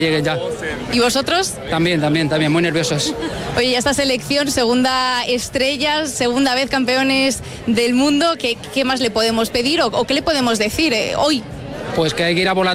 llegue ya. ¿Y vosotros? También, muy nerviosos. Oye, ya esta selección, segunda estrella, segunda vez campeones del mundo, ¿qué más le podemos pedir o qué le podemos decir hoy? Pues que hay que ir a por la